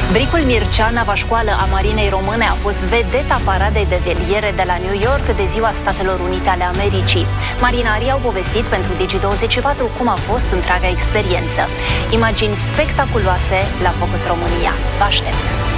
Bricul Mircea, nava școală a Marinei Române, a fost vedeta paradei de veliere de la New York de Ziua Statelor Unite ale Americii. Marinarii au povestit pentru Digi24 cum a fost întreaga experiență. Imagini spectaculoase la Focus România. Vă aștept!